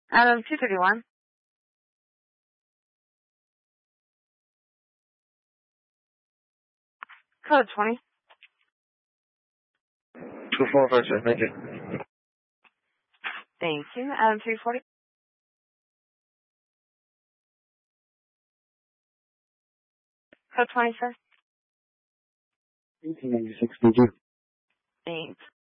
Adam 231. Code 20. 2456, thank you. Thank you. Adam 340. Code 20, sir. 1896, thank you. Thanks.